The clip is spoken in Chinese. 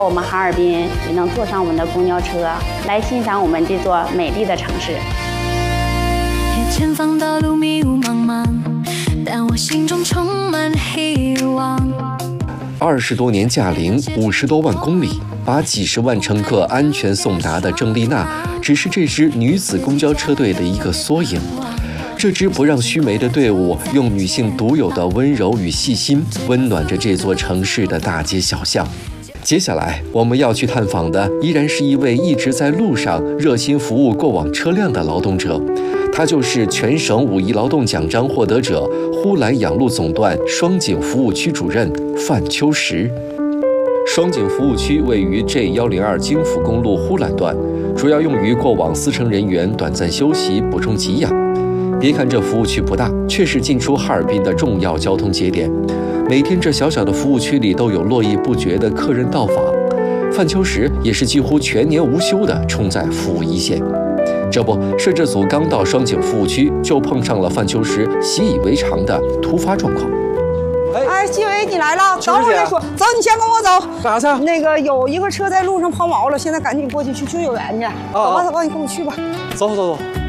我们哈尔滨也能坐上我们的公交车，来欣赏我们这座美丽的城市。 前方道路迷雾茫茫，但我心中充满希望。 20多年驾龄，50多万公里，把几十万乘客安全送达的郑丽娜，只是这支女子公交车队的一个缩影。这支不让须眉的队伍，用女性独有的温柔与细心，温暖着这座城市的大街小巷。接下来我们要去探访的，依然是一位一直在路上热心服务过往车辆的劳动者，他就是全省5一劳动奖章获得者呼兰养路总段双井服务区主任范秋实。双井服务区位于 J102 京福公路呼兰段，主要用于过往司乘人员短暂休息、补充给养。别看这服务区不大，却是进出哈尔滨的重要交通节点。每天这小小的服务区里都有络绎不绝的客人到访，范秋实也是几乎全年无休地冲在服务一线。这不，摄制组刚到双井服务区，就碰上了范秋实习以为常的突发状况。 哎，纪委你来了，等会儿再说。走，你先跟我走。 干啥去？ 那个有一个车在路上抛锚了，现在赶紧过去去救援去。走吧，走吧，你跟我去吧。 走走走。